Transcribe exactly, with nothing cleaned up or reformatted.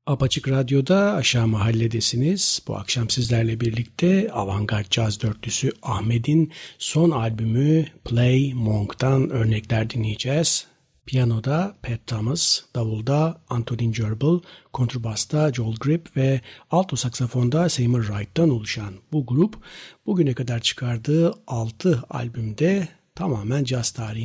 Apaçık Radyo'da Aşağı Mahalledesiniz. Bu akşam sizlerle birlikte avantgard caz dörtlüsü Ahmet'in son albümü Play Monk'tan örnekler dinleyeceğiz. Piyanoda Pat Thomas, davulda Antonin Gerbil, kontrbasta Joel Grip ve alto saksafonda Seymour Wright'tan oluşan bu grup bugüne kadar çıkardığı altı albümde tamamen caz tarihinin